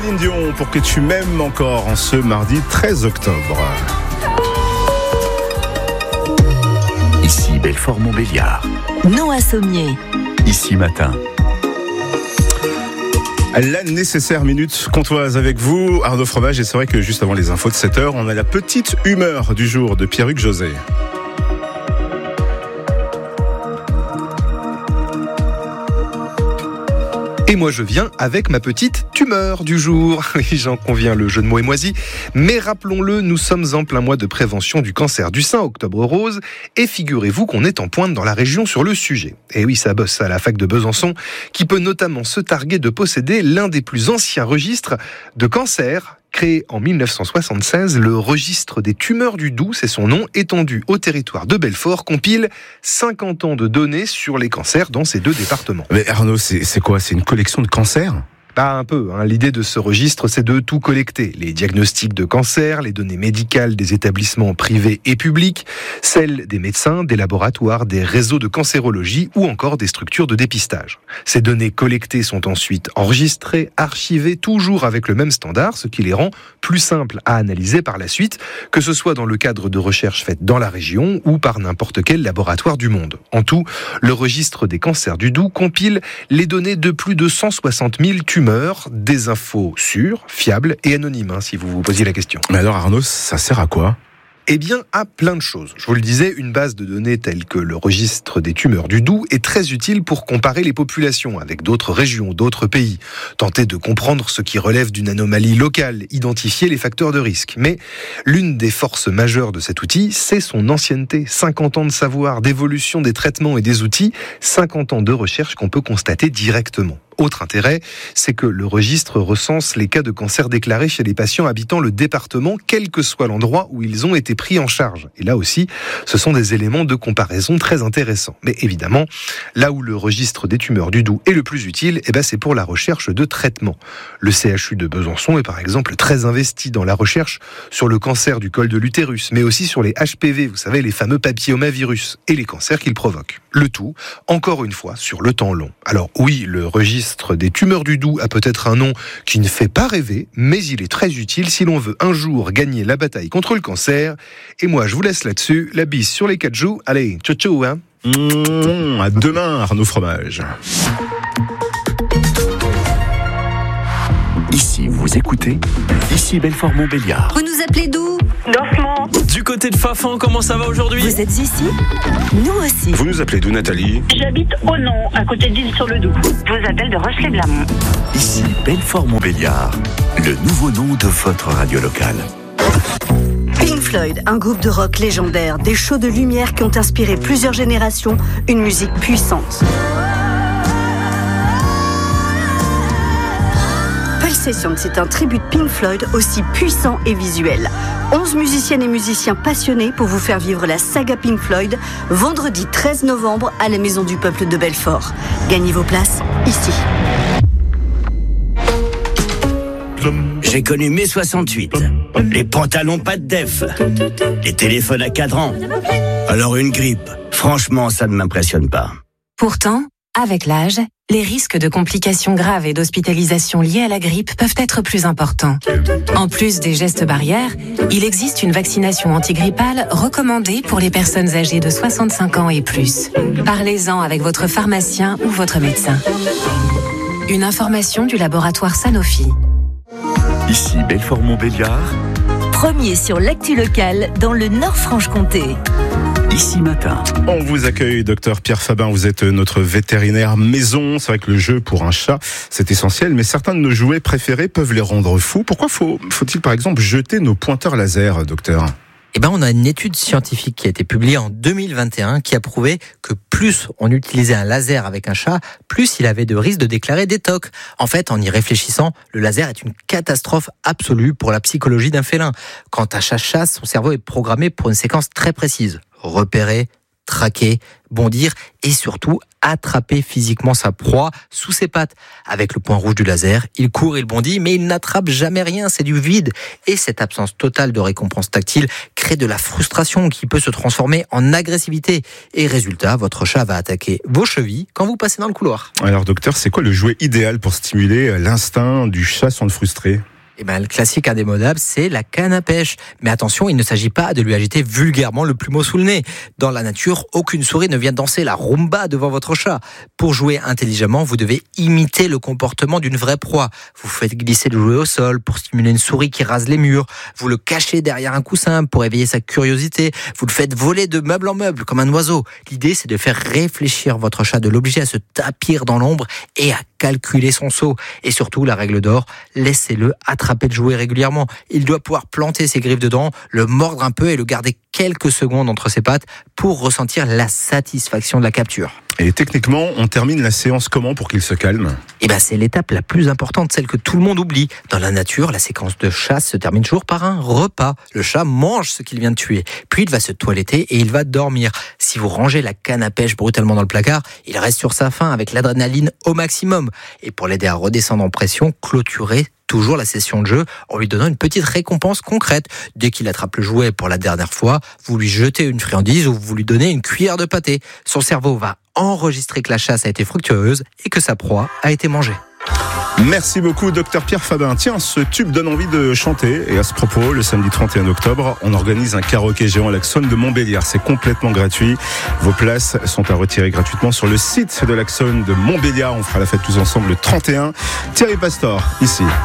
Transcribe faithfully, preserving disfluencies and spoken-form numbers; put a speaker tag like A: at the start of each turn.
A: Céline Dion, pour que tu m'aimes encore en ce mardi treize octobre.
B: Ici Belfort-Montbéliard.
C: Noah Sommier.
B: Ici Matin.
A: La nécessaire minute comtoise avec vous, Arnaud Fromage. Et c'est vrai que juste avant les infos de sept heures, on a la petite humeur du jour de Pierre-Hugues José.
D: Et moi je viens avec ma petite tumeur du jour. Oui, j'en conviens, le jeu de mots est moisi. Mais rappelons-le, nous sommes en plein mois de prévention du cancer du sein, Octobre Rose. Et figurez-vous qu'on est en pointe dans la région sur le sujet. Et oui, ça bosse à la fac de Besançon, qui peut notamment se targuer de posséder l'un des plus anciens registres de cancer. Créé en dix-neuf cent soixante-seize, le registre des tumeurs du Doubs, c'est son nom, étendu au territoire de Belfort, compile cinquante ans de données sur les cancers dans ces deux départements.
A: Mais Arnaud, c'est, c'est quoi ? C'est une collection de cancers ?
D: Pas un peu. Hein. L'idée de ce registre, c'est de tout collecter. Les diagnostics de cancer, les données médicales des établissements privés et publics, celles des médecins, des laboratoires, des réseaux de cancérologie ou encore des structures de dépistage. Ces données collectées sont ensuite enregistrées, archivées, toujours avec le même standard, ce qui les rend plus simples à analyser par la suite, que ce soit dans le cadre de recherches faites dans la région ou par n'importe quel laboratoire du monde. En tout, le registre des cancers du Doubs compile les données de plus de cent soixante mille tumeurs. Des infos sûres, fiables et anonymes, hein, si vous vous posiez la question.
A: Mais alors Arnaud, ça sert à quoi ?
D: Eh bien, à plein de choses. Je vous le disais, une base de données telle que le registre des tumeurs du Doubs est très utile pour comparer les populations avec d'autres régions, d'autres pays, tenter de comprendre ce qui relève d'une anomalie locale, identifier les facteurs de risque. Mais l'une des forces majeures de cet outil, c'est son ancienneté. cinquante ans de savoir, d'évolution des traitements et des outils, cinquante ans de recherche qu'on peut constater directement. Autre intérêt, c'est que le registre recense les cas de cancer déclarés chez les patients habitant le département, quel que soit l'endroit où ils ont été pris en charge. Et là aussi, ce sont des éléments de comparaison très intéressants. Mais évidemment, là où le registre des tumeurs du Doubs est le plus utile, eh ben c'est pour la recherche de traitement. Le C H U de Besançon est par exemple très investi dans la recherche sur le cancer du col de l'utérus, mais aussi sur les H P V, vous savez, les fameux papillomavirus, et les cancers qu'ils provoquent. Le tout, encore une fois, sur le temps long. Alors oui, le registre des tumeurs du Doubs a peut-être un nom qui ne fait pas rêver, mais il est très utile si l'on veut un jour gagner la bataille contre le cancer. Et moi, je vous laisse là-dessus. La bise sur les quatre joues. Allez, ciao ciao, hein.
A: Mmh, à demain, Arnaud Fromage.
B: Ici, vous écoutez Ici Belfort-Montbéliard.
C: Vous nous appelez d'où ?
E: D'Offemont.
F: Du côté de Fafan, comment ça va aujourd'hui ?
C: Vous êtes ici ? Nous aussi.
A: Vous nous appelez d'où, Nathalie ?
E: J'habite au Nom, à côté d'Isle-sur-le-Doubs. Je vous appelle de Rochelet-Blamont.
B: Ici Belfort-Montbéliard, le nouveau nom de votre radio locale.
C: Pink Floyd, un groupe de rock légendaire, des shows de lumière qui ont inspiré plusieurs générations, une musique puissante. Pulsation, c'est un tribut de Pink Floyd aussi puissant et visuel. onze musiciennes et musiciens passionnés pour vous faire vivre la saga Pink Floyd, vendredi treize novembre à la Maison du Peuple de Belfort. Gagnez vos places ici.
G: J'ai connu mai soixante-huit. Les pantalons pas de def. Les téléphones à cadran. Alors une grippe, franchement, ça ne m'impressionne pas.
H: Pourtant, avec l'âge, les risques de complications graves et d'hospitalisation liées à la grippe peuvent être plus importants. En plus des gestes barrières, il existe une vaccination antigrippale recommandée pour les personnes âgées de soixante-cinq ans et plus. Parlez-en avec votre pharmacien ou votre médecin. Une information du laboratoire Sanofi.
B: Ici Belfort-Montbéliard.
C: Premier sur l'actu locale dans le Nord-Franche-Comté.
B: Ici Matin.
A: On vous accueille, docteur Pierre Fabin. Vous êtes notre vétérinaire maison. C'est vrai que le jeu pour un chat, c'est essentiel, mais certains de nos jouets préférés peuvent les rendre fous. Pourquoi faut, faut-il par exemple jeter nos pointeurs laser, docteur ?
I: Eh ben, on a une étude scientifique qui a été publiée en deux mille vingt et un qui a prouvé que plus on utilisait un laser avec un chat, plus il avait de risques de déclarer des tocs. En fait, en y réfléchissant, le laser est une catastrophe absolue pour la psychologie d'un félin. Quand un chat chasse, son cerveau est programmé pour une séquence très précise. Repérer, traquer, bondir et surtout attraper physiquement sa proie sous ses pattes. Avec le point rouge du laser, il court, il bondit, mais il n'attrape jamais rien, c'est du vide. Et cette absence totale de récompense tactile crée de la frustration qui peut se transformer en agressivité. Et résultat, votre chat va attaquer vos chevilles quand vous passez dans le couloir.
A: Alors docteur, c'est quoi le jouet idéal pour stimuler l'instinct du chat sans le frustrer ?
I: Eh ben, le classique indémodable, c'est la canne à pêche. Mais attention, il ne s'agit pas de lui agiter vulgairement le plumeau sous le nez. Dans la nature, aucune souris ne vient danser la rumba devant votre chat. Pour jouer intelligemment, vous devez imiter le comportement d'une vraie proie. Vous faites glisser le jouet au sol pour stimuler une souris qui rase les murs. Vous le cachez derrière un coussin pour éveiller sa curiosité. Vous le faites voler de meuble en meuble comme un oiseau. L'idée, c'est de faire réfléchir votre chat, de l'obliger à se tapir dans l'ombre et à calculer son saut. Et surtout, la règle d'or, laissez-le attraper le jouet régulièrement. Il doit pouvoir planter ses griffes dedans, le mordre un peu et le garder quelques secondes entre ses pattes pour ressentir la satisfaction de la capture.
A: Et techniquement, on termine la séance comment pour qu'il se calme ?
I: Eh ben, c'est l'étape la plus importante, celle que tout le monde oublie. Dans la nature, la séquence de chasse se termine toujours par un repas. Le chat mange ce qu'il vient de tuer, puis il va se toiletter et il va dormir. Si vous rangez la canne à pêche brutalement dans le placard, il reste sur sa faim avec l'adrénaline au maximum. Et pour l'aider à redescendre en pression, clôturez toujours la session de jeu en lui donnant une petite récompense concrète. Dès qu'il attrape le jouet pour la dernière fois, vous lui jetez une friandise ou vous lui donnez une cuillère de pâté. Son cerveau va enregistrer que la chasse a été fructueuse et que sa proie a été mangée.
A: Merci beaucoup, docteur Pierre Fabin. Tiens, ce tube donne envie de chanter. Et à ce propos, le samedi trente et un octobre, on organise un karaoké géant à l'Axone de Montbéliard. C'est complètement gratuit. Vos places sont à retirer gratuitement sur le site de l'Axone de Montbéliard. On fera la fête tous ensemble le trente et un. Thierry Pastor, ici.